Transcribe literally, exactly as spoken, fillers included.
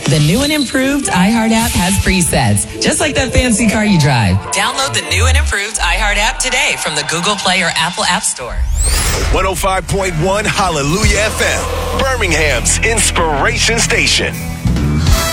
The new and improved iHeart app has presets, just like that fancy car you drive. Download the new and improved iHeart app today from the Google Play or Apple App Store. one oh five point one Hallelujah F M, Birmingham's inspiration station.